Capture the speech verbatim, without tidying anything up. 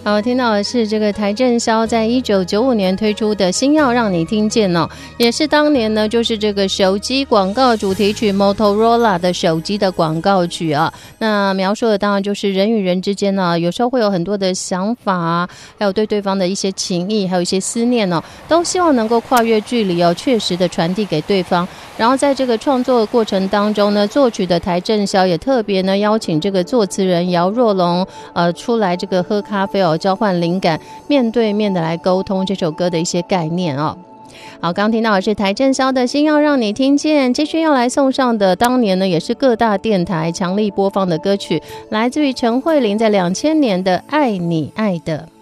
好，听到的是这个台正宵在一九九五年推出的星耀让你听见哦，也是当年呢就是这个手机广告主题曲 Motorola 的手机的广告曲啊。那描述的当然就是人与人之间呢，有时候会有很多的想法啊，还有对对方的一些情谊，还有一些思念哦，都希望能够跨越距离哦，确实的传递给对方。然后在这个创作的过程当中呢，作曲的台正宵也特别呢邀请这个作词人姚若龙呃出来这个喝咖啡哦，交换灵感，面对面的来沟通这首歌的一些概念哦。好，刚听到的是台正宵的星耀让你听见，接续要来送上的当年呢也是各大电台强力播放的歌曲，来自于陈慧琳在两千年的爱你爱的。